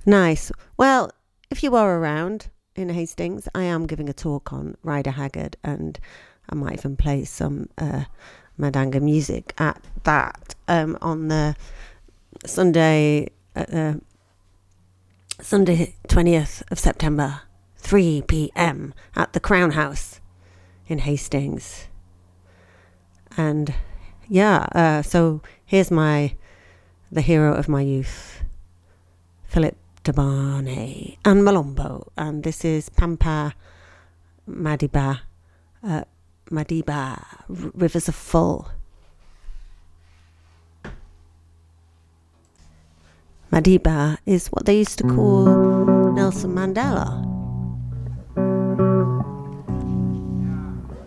Nice. Well, if you are around in Hastings, I am giving a talk on Rider Haggard, and I might even play some Madanga music at that on the Sunday, Sunday 20th of September, 3 p.m. at the Crown House in Hastings. And so here's the hero of my youth, Philip de Barney and Malombo, and this is Pampa Madiba, Rivers are Full. Madiba is what they used to call Nelson Mandela.